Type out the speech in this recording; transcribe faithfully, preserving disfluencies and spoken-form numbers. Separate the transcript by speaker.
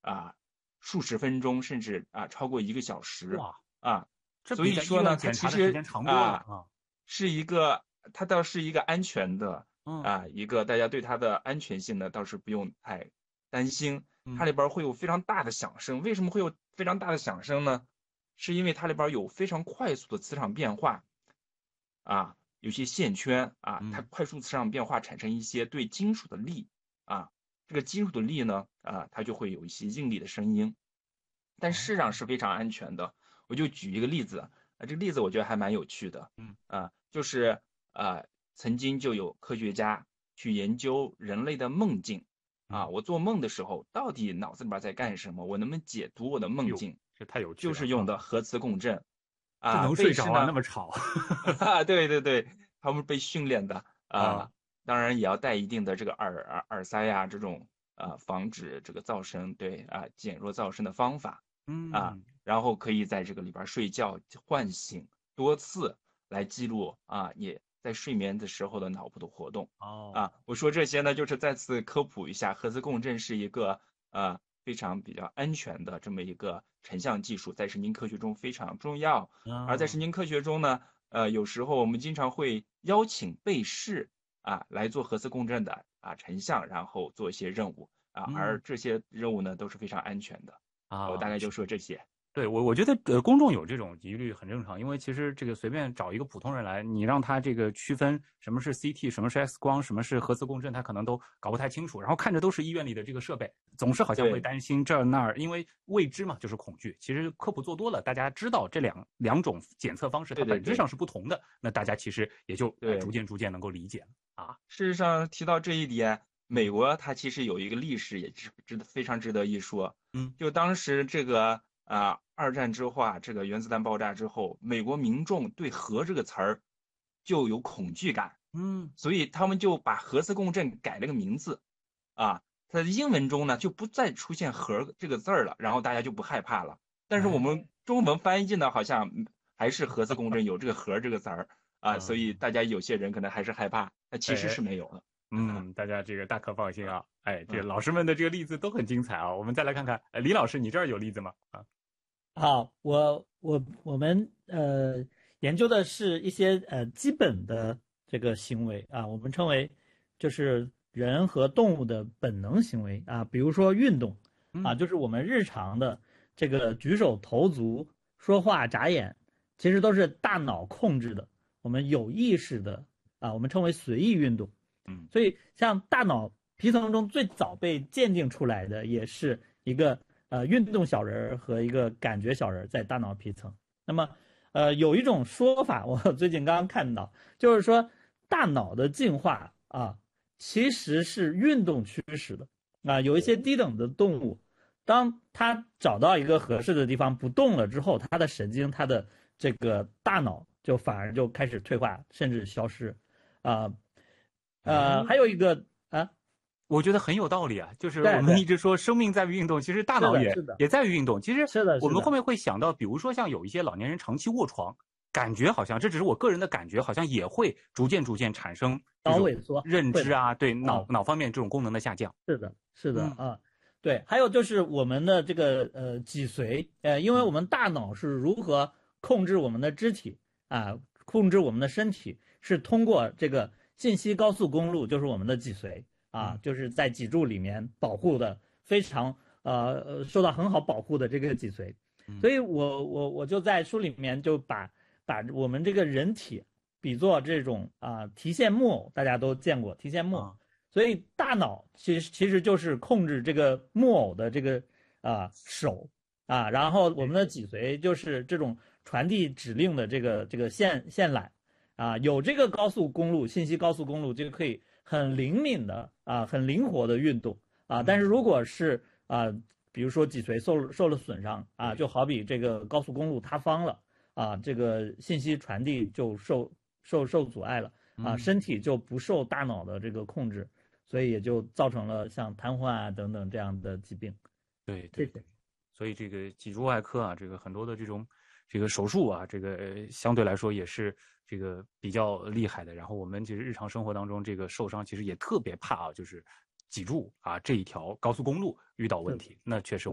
Speaker 1: 啊数十分钟，甚至啊超过一个小时。
Speaker 2: 哇
Speaker 1: 啊，
Speaker 2: 这
Speaker 1: 所以说呢，它其实
Speaker 2: 啊
Speaker 1: 是一个，它倒是一个安全的。
Speaker 2: 嗯
Speaker 1: 啊，一个大家对它的安全性呢倒是不用太担心。它里边会有非常大的响声，为什么会有非常大的响声呢？是因为它里边有非常快速的磁场变化。啊，有些线圈啊，它快速磁场变化产生一些对金属的力。啊，这个金属的力呢，啊，它就会有一些应力的声音，但事实上是非常安全的。我就举一个例子。啊，这个例子我觉得还蛮有趣的。
Speaker 2: 嗯
Speaker 1: 啊，就是啊，曾经就有科学家去研究人类的梦境。啊，我做梦的时候到底脑子里边在干什么？我能不能解读我的梦境？
Speaker 2: 这太有趣
Speaker 1: 了，就是用的核磁共振。
Speaker 2: 啊，这能睡着啊？那么吵？
Speaker 1: 对对对，他们被训练的啊，当然也要带一定的这个耳耳耳塞呀、啊，这种啊防止这个噪声，对啊，减弱噪声的方法。
Speaker 2: 嗯
Speaker 1: 啊，然后可以在这个里边睡觉，唤醒多次来记录啊你在睡眠的时候的脑部的活动。
Speaker 2: 哦
Speaker 1: 啊，我说这些呢，就是再次科普一下，核磁共振是一个呃非常比较安全的这么一个成像技术，在神经科学中非常重要。而在神经科学中呢，呃，有时候我们经常会邀请被试啊来做核磁共振的啊成像，然后做一些任务啊，而这些任务呢都是非常安全的。
Speaker 2: 啊，
Speaker 1: 我大概就说这些。
Speaker 2: 对我，我觉得呃，公众有这种疑虑很正常，因为其实这个随便找一个普通人来，你让他这个区分什么是 C T， 什么是 X 光，什么是核磁共振，他可能都搞不太清楚。然后看着都是医院里的这个设备，总是好像会担心这儿那儿，因为未知嘛，就是恐惧。其实科普做多了，大家知道这两两种检测方式它本质上是不同的，
Speaker 1: 对对对，
Speaker 2: 那大家其实也就、呃、逐渐逐渐能够理解了啊。
Speaker 1: 事实上提到这一点，美国它其实有一个历史也值值得非常值得一说。
Speaker 2: 嗯，
Speaker 1: 就当时这个啊。二战之后啊，这个原子弹爆炸之后，美国民众对核这个词儿就有恐惧感。
Speaker 2: 嗯，
Speaker 1: 所以他们就把核磁共振改了个名字。啊，它的英文中呢就不再出现核这个字儿了，然后大家就不害怕了。但是我们中文翻译呢，好像还是核磁共振有这个核这个词儿啊，所以大家有些人可能还是害怕，那其实是没有的。
Speaker 2: 嗯，大家这个大可放心啊。哎，这老师们的这个例子都很精彩啊。我们再来看看，李老师，你这儿有例子吗？啊。
Speaker 3: 好，我我我们呃研究的是一些呃基本的这个行为啊，我们称为就是人和动物的本能行为啊，比如说运动啊，就是我们日常的这个举手投足、说话、眨眼，其实都是大脑控制的，我们有意识的啊，我们称为随意运动。
Speaker 2: 嗯，
Speaker 3: 所以像大脑皮层中最早被鉴定出来的，也是一个。呃，运动小人和一个感觉小人在大脑皮层。那么，呃，有一种说法，我最近刚刚看到，就是说大脑的进化啊，其实是运动驱使的啊。有一些低等的动物，当它找到一个合适的地方不动了之后，它的神经、它的这个大脑就反而就开始退化，甚至消失。啊，呃，还有一个啊。
Speaker 2: 我觉得很有道理啊，就是我们一直说生命在于运动，其实大脑也也在于运动。其实我们后面会想到，比如说像有一些老年人长期卧床，感觉好像这只是我个人的感觉，好像也会逐渐逐渐产生
Speaker 3: 脑萎缩、
Speaker 2: 认知啊，对脑脑方面这种功能的下降。
Speaker 3: 是的，是的啊，对。还有就是我们的这个呃脊髓，呃，因为我们大脑是如何控制我们的肢体啊，控制我们的身体，是通过这个信息高速公路，就是我们的脊髓。啊，就是在脊柱里面保护的非常呃受到很好保护的这个脊髓，所以我我我就在书里面就把把我们这个人体比作这种啊、呃、提线木偶，大家都见过提线木偶，啊、所以大脑其实其实就是控制这个木偶的这个啊、呃、手啊，然后我们的脊髓就是这种传递指令的这个这个线线缆啊，有这个高速公路信息高速公路就可以。很灵敏的啊，很灵活的运动啊，但是如果是啊，比如说脊髓受受了损伤啊，就好比这个高速公路塌方了啊，这个信息传递就受受受阻碍了啊，身体就不受大脑的这个控制，所以也就造成了像瘫痪啊等等这样的疾病。
Speaker 2: 对对对，所以这个脊柱外科啊，这个很多的这种这个手术啊，这个、呃、相对来说也是。这个比较厉害的，然后我们其实日常生活当中，这个受伤其实也特别怕啊，就是脊柱啊这一条高速公路遇到问题，那确实。